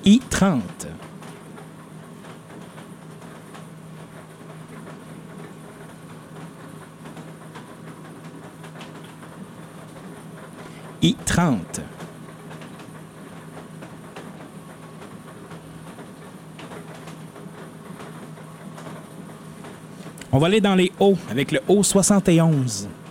I-30. I-30. On va aller dans les hauts avec le O-71.